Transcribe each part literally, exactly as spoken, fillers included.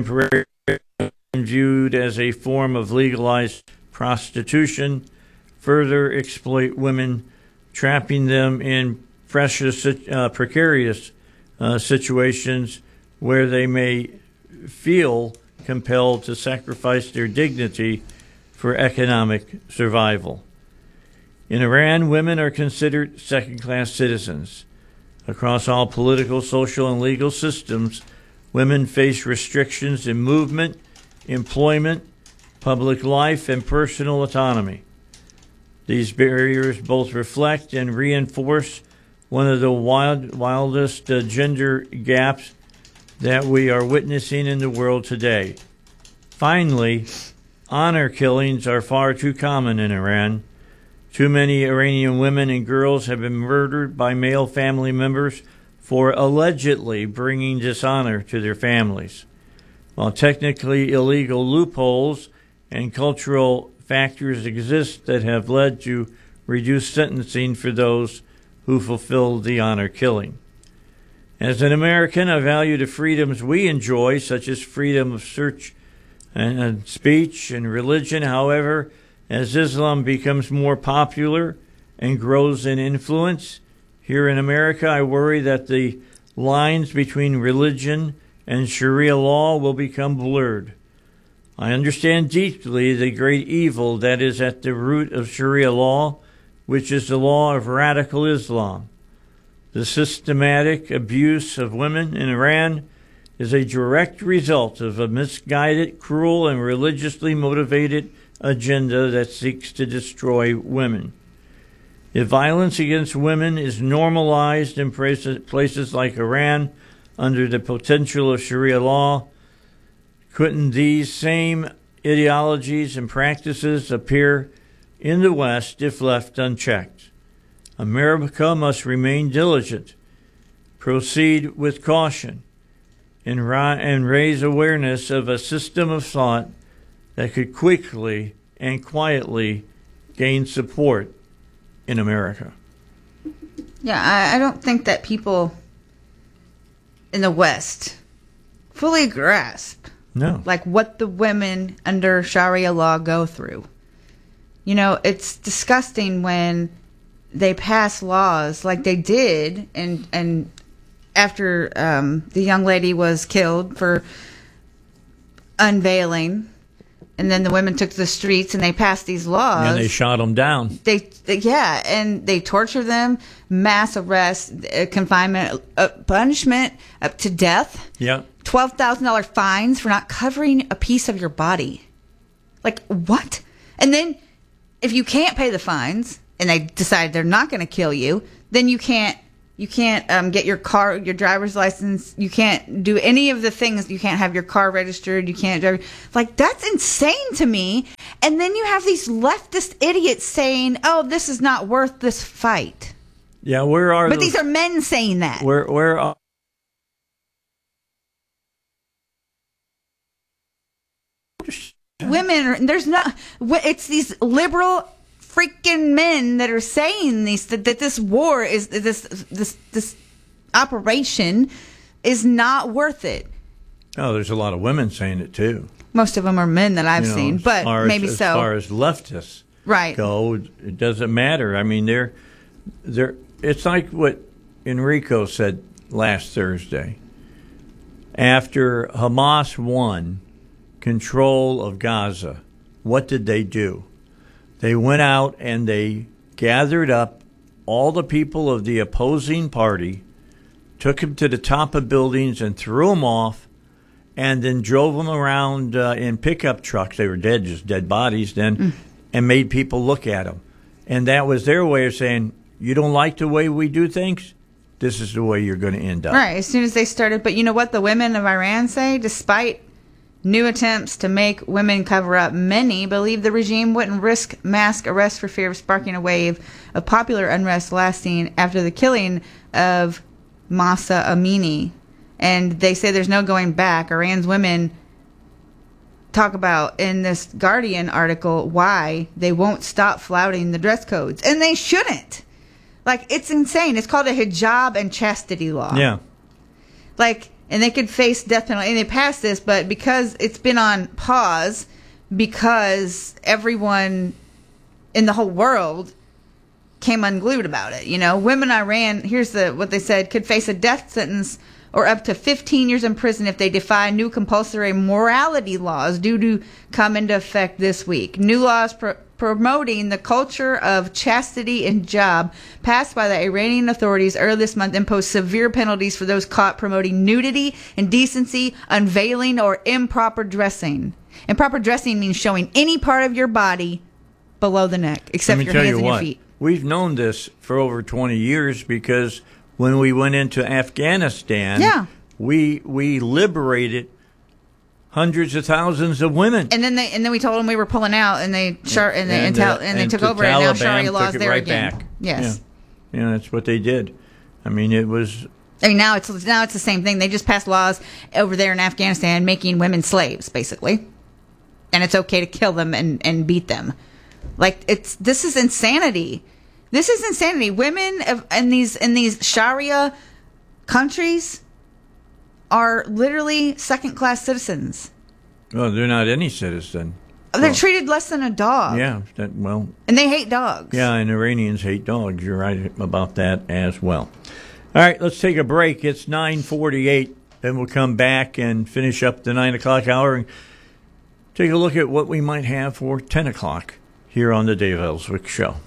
viewed as a form of legalized prostitution, further exploit women, trapping them in precious, uh, precarious uh, situations where they may feel compelled to sacrifice their dignity for economic survival. In Iran, women are considered second-class citizens. Across all political, social, and legal systems, women face restrictions in movement, employment, public life, and personal autonomy. These barriers both reflect and reinforce one of the wild, wildest uh, gender gaps that we are witnessing in the world today. Finally, honor killings are far too common in Iran. Too many Iranian women and girls have been murdered by male family members for allegedly bringing dishonor to their families. While technically illegal loopholes and cultural factors exist that have led to reduced sentencing for those who fulfilled the honor killing. As an American, I value the freedoms we enjoy, such as freedom of search and, and speech and religion. However, as Islam becomes more popular and grows in influence here in America, I worry that the lines between religion and Sharia law will become blurred. I understand deeply the great evil that is at the root of Sharia law, which is the law of radical Islam. The systematic abuse of women in Iran is a direct result of a misguided, cruel, and religiously motivated agenda that seeks to destroy women. If violence against women is normalized in places like Iran under the potential of Sharia law, couldn't these same ideologies and practices appear in the West if left unchecked? America must remain diligent, proceed with caution, and, ri- and raise awareness of a system of thought that could quickly and quietly gain support in America. Yeah, I, I don't think that people in the West fully grasp no. like what the women under Sharia law go through. You know, it's disgusting when they pass laws like they did and and after um, the young lady was killed for unveiling, and then the women took to the streets and they passed these laws. And they shot them down. They, they yeah, and they torture them, mass arrest, uh, confinement, uh, punishment up to death. Yeah. twelve thousand dollars fines for not covering a piece of your body. Like, what? And then if you can't pay the fines and they decide they're not going to kill you, then you can't You can't um, get your car, your driver's license. You can't do any of the things. You can't have your car registered. You can't drive. Like, that's insane to me. And then you have these leftist idiots saying, oh, this is not worth this fight. Yeah, where are But those, these are men saying that. Where, where are... Women, are, there's not, it's these liberal freaking men that are saying these that, that this war is this this this operation is not worth it. Oh, there's a lot of women saying it too. Most of them are men that I've you know, seen, but maybe as, so. As far as leftists right. go, it doesn't matter. I mean, they're they're. It's like what Enrico said last Thursday. After Hamas won control of Gaza, what did they do? They went out and they gathered up all the people of the opposing party, took them to the top of buildings and threw them off, and then drove them around uh, in pickup trucks. They were dead, just dead bodies then, mm. and made people look at them. And that was their way of saying, you don't like the way we do things? This is the way you're going to end up. Right, as soon as they started. But you know what the women of Iran say? Despite new attempts to make women cover up, many believe the regime wouldn't risk mass arrest for fear of sparking a wave of popular unrest lasting after the killing of Mahsa Amini. And they say there's no going back. Iran's women talk about in this Guardian article why they won't stop flouting the dress codes. And they shouldn't. Like, it's insane. It's called a hijab and chastity law. Yeah. Like, and they could face death penalty. And they passed this, but because it's been on pause, because everyone in the whole world came unglued about it. You know, women in Iran, here's the what they said, could face a death sentence or up to fifteen years in prison if they defy new compulsory morality laws due to come into effect this week. New laws pro- promoting the culture of chastity and hijab passed by the Iranian authorities earlier this month impose severe penalties for those caught promoting nudity, indecency, unveiling, or improper dressing. Improper dressing means showing any part of your body below the neck, except your hands you and what, your feet. We've known this for over twenty years because when we went into Afghanistan, yeah. we we liberated hundreds of thousands of women. And then they and then we told them we were pulling out, and they char- and they and, and, uh, and they and took the over, and now Taliban Sharia laws took it there right again. Back. Yes, yeah. yeah, that's what they did. I mean, it was. I mean, now it's now it's the same thing. They just passed laws over there in Afghanistan making women slaves, basically, and it's okay to kill them and, and beat them. Like it's this is insanity. This is insanity. Women of, in these in these Sharia countries are literally second class citizens. Well, they're not any citizen. They're well, treated less than a dog. Yeah, that, well, and they hate dogs. Yeah, and Iranians hate dogs. You're right about that as well. All right, let's take a break. It's nine forty-eight. Then we'll come back and finish up the nine o'clock hour and take a look at what we might have for ten o'clock here on the Dave Ellswick Show.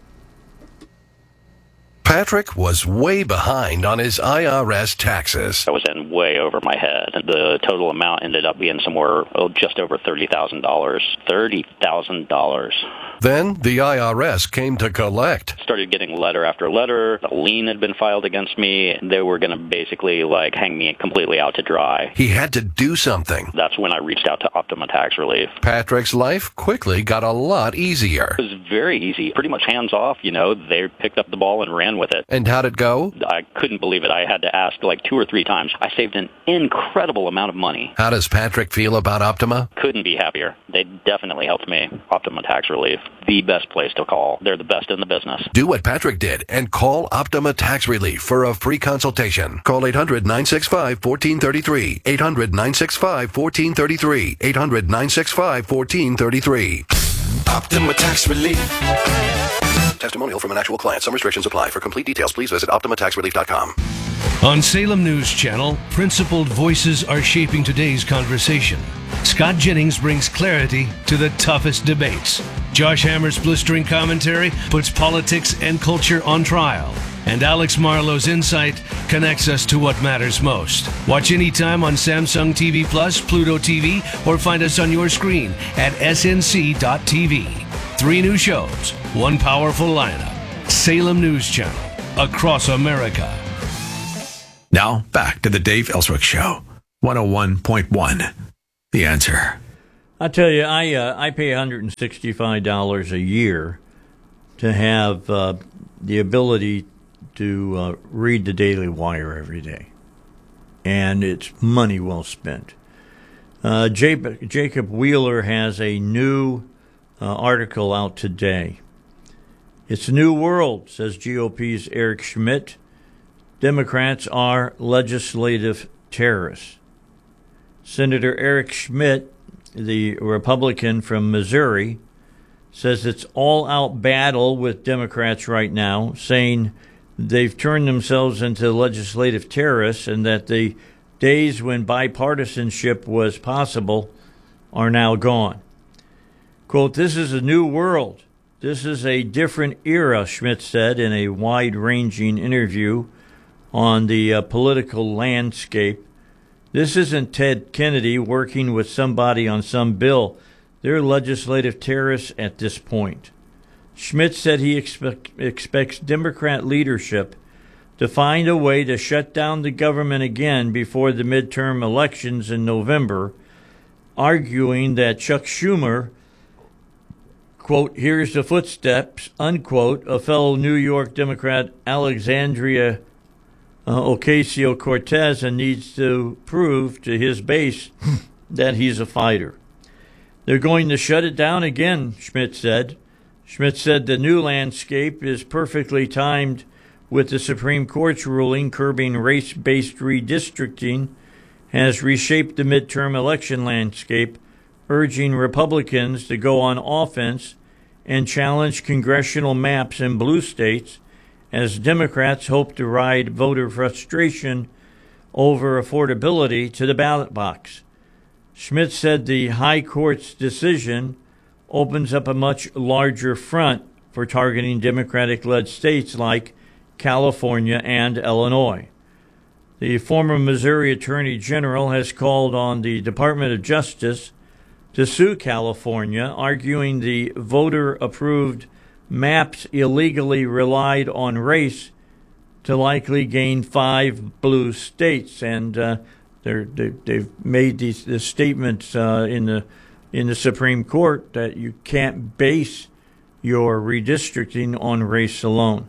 Patrick was way behind on his I R S taxes. I was in way over my head. The total amount ended up being somewhere oh, just over thirty thousand dollars. thirty thousand dollars. Then the I R S came to collect. Started getting letter after letter. A lien had been filed against me. They were going to basically like hang me completely out to dry. He had to do something. That's when I reached out to Optima Tax Relief. Patrick's life quickly got a lot easier. It was very easy. Pretty much hands off, you know. They picked up the ball and ran with it. And how'd it go? I couldn't believe it. I had to ask like two or three times. I saved an incredible amount of money. How does Patrick feel about Optima? Couldn't be happier. They definitely helped me. Optima Tax Relief. The best place to call. They're the best in the business. Do what Patrick did and call Optima Tax Relief for a free consultation. Call eight hundred, nine six five, one four three three. eight hundred, nine six five, one four three three. eight hundred, nine six five, one four three three. Optima Tax Relief. Testimonial from an actual client. Some restrictions apply. For complete details, please visit optima tax relief dot com. On Salem News Channel, principled voices are shaping today's conversation. Scott Jennings brings clarity to the toughest debates. Josh Hammer's blistering commentary puts politics and culture on trial. And Alex Marlowe's insight connects us to what matters most. Watch anytime on Samsung T V Plus, Pluto T V, or find us on your screen at S N C dot T V. Three new shows, one powerful lineup. Salem News Channel, across America. Now, back to the Dave Ellswick Show. one oh one point one. The Answer. I tell you, I uh, I pay one hundred sixty-five dollars a year to have uh, the ability to uh, read the Daily Wire every day. And it's money well spent. Uh, J- Jacob Wheeler has a new uh, article out today. It's a new world, says G O P's Eric Schmidt. Democrats are legislative terrorists. Senator Eric Schmidt, the Republican from Missouri, says it's all-out battle with Democrats right now, saying they've turned themselves into legislative terrorists and that the days when bipartisanship was possible are now gone. Quote, "This is a new world. This is a different era," Schmidt said in a wide-ranging interview on the uh, political landscape. "This isn't Ted Kennedy working with somebody on some bill. They're legislative terrorists at this point." Schmidt said he expect, expects Democrat leadership to find a way to shut down the government again before the midterm elections in November, arguing that Chuck Schumer, quote, "hears the footsteps," unquote, of fellow New York Democrat Alexandria uh, Ocasio-Cortez and needs to prove to his base that he's a fighter. They're going to shut it down again, Schmidt said. Schmidt said the new landscape is perfectly timed with the Supreme Court's ruling curbing race-based redistricting has reshaped the midterm election landscape, urging Republicans to go on offense and challenge congressional maps in blue states as Democrats hope to ride voter frustration over affordability to the ballot box. Schmidt said the High Court's decision opens up a much larger front for targeting Democratic-led states like California and Illinois. The former Missouri Attorney General has called on the Department of Justice to sue California, arguing the voter-approved maps illegally relied on race to likely gain five blue states. And uh, they're, they, they've made these, these statements uh, in the in the Supreme Court that you can't base your redistricting on race alone.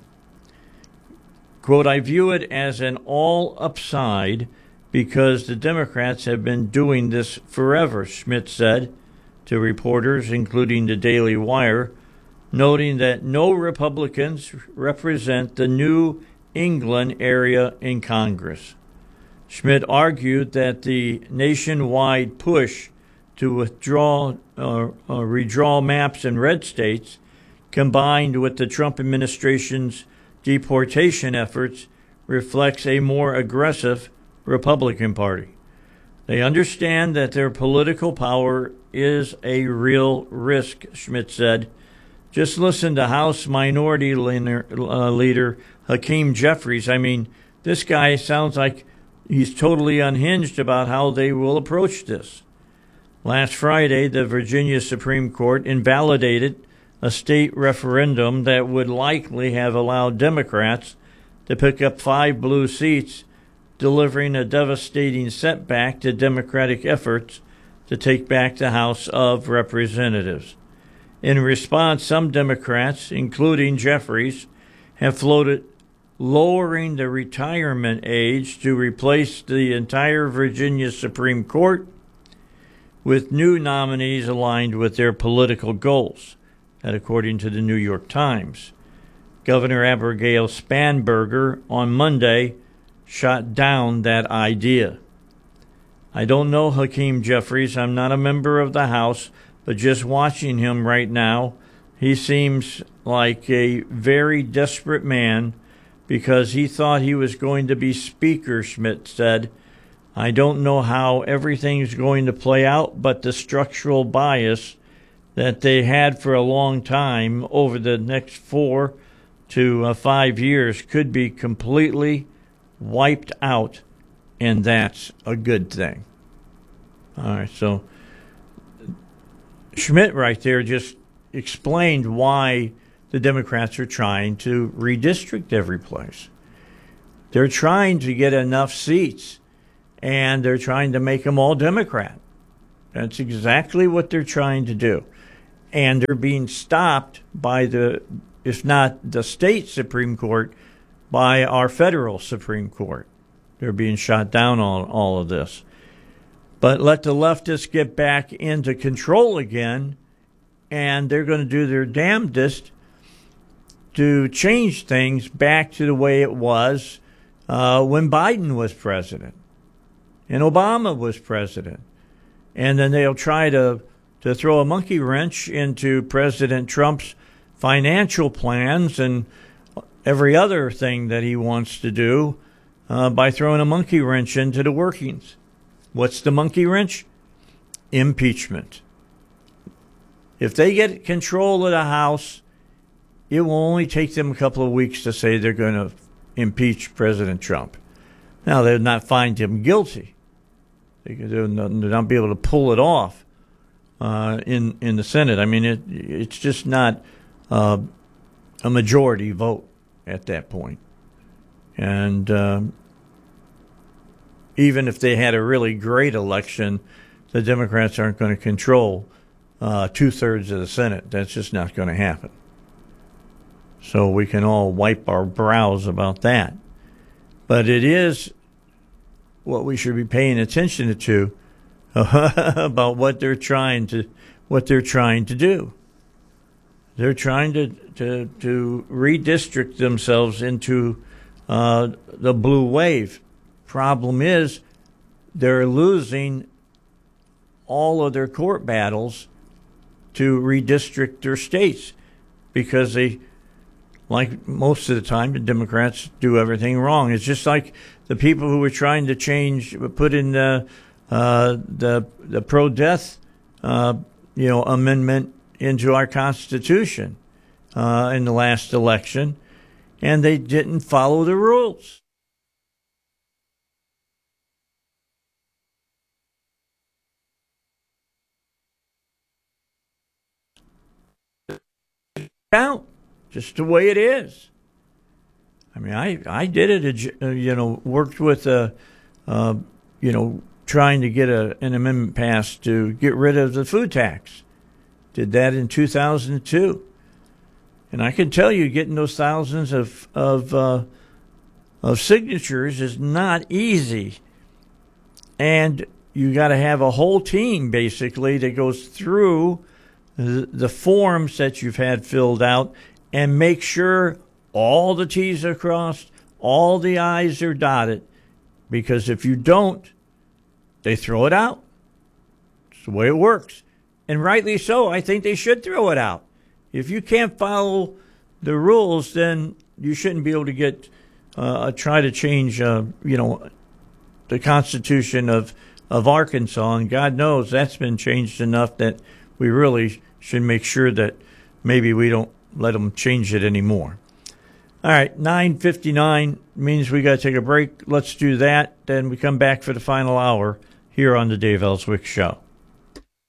Quote, I view it as an all upside because the Democrats have been doing this forever, Schmidt said to reporters, including the Daily Wire, noting that no Republicans represent the New England area in Congress. Schmidt argued that the nationwide push to withdraw uh, uh, redraw maps in red states, combined with the Trump administration's deportation efforts, reflects a more aggressive Republican Party. They understand that their political power is a real risk, Schmidt said. Just listen to House Minority Leader, uh, Leader Hakeem Jeffries. I mean, this guy sounds like he's totally unhinged about how they will approach this. Last Friday, the Virginia Supreme Court invalidated a state referendum that would likely have allowed Democrats to pick up five blue seats, delivering a devastating setback to Democratic efforts to take back the House of Representatives. In response, some Democrats, including Jeffries, have floated lowering the retirement age to replace the entire Virginia Supreme Court with new nominees aligned with their political goals, that according to the New York Times. Governor Abigail Spanberger on Monday shot down that idea. I don't know Hakeem Jeffries. I'm not a member of the House, but just watching him right now, he seems like a very desperate man because he thought he was going to be Speaker, Schmidt said. I don't know how everything's going to play out, but the structural bias that they had for a long time over the next four to uh, five years could be completely wiped out, and that's a good thing. All right, so Schmidt right there just explained why the Democrats are trying to redistrict every place. They're trying to get enough seats, and they're trying to make them all Democrat. That's exactly what they're trying to do. And they're being stopped by the, if not the state Supreme Court, by our federal Supreme Court. They're being shot down on all of this. But let the leftists get back into control again, and they're going to do their damnedest to change things back to the way it was uh, when Biden was president and Obama was president. And then they'll try to, to throw a monkey wrench into President Trump's financial plans and every other thing that he wants to do uh, by throwing a monkey wrench into the workings. What's the monkey wrench? Impeachment. If they get control of the House, it will only take them a couple of weeks to say they're going to impeach President Trump. Now, they'll not find him guilty. They'll not be able to pull it off uh, in in the Senate. I mean, it it's just not uh, a majority vote at that point. And uh, even if they had a really great election, the Democrats aren't going to control uh, two-thirds of the Senate. That's just not going to happen. So we can all wipe our brows about that. But it is what we should be paying attention to about what they're trying to what they're trying to do. They're trying to to, to redistrict themselves into uh, the blue wave. Problem is, they're losing all of their court battles to redistrict their states because they, like most of the time, the Democrats do everything wrong. It's just like the people who were trying to change, put in the uh, the the pro-death, uh, you know, amendment into our Constitution uh, in the last election, and they didn't follow the rules. Out, just the way it is. I mean, I, I did it, uh, you know, worked with, a, uh, you know, trying to get a, an amendment passed to get rid of the food tax. Did that in two thousand two. And I can tell you, getting those thousands of of uh, of signatures is not easy. And you got to have a whole team, basically, that goes through the, the forms that you've had filled out and make sure all the T's are crossed, all the I's are dotted. Because if you don't, they throw it out. It's the way it works. And rightly so. I think they should throw it out. If you can't follow the rules, then you shouldn't be able to get uh, try to change, uh, you know, the Constitution of, of Arkansas. And God knows that's been changed enough that we really should make sure that maybe we don't let them change it anymore. All right, nine fifty-nine means we got to take a break. Let's do that. Then we come back for the final hour here on the Dave Ellswick Show.